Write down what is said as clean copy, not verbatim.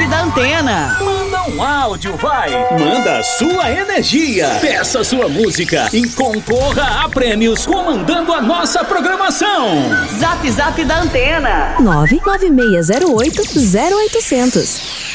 Zap da Antena. Manda um áudio, vai. Manda sua energia. Peça sua música e concorra a prêmios comandando a nossa programação. Zap da Antena. 99608-0800.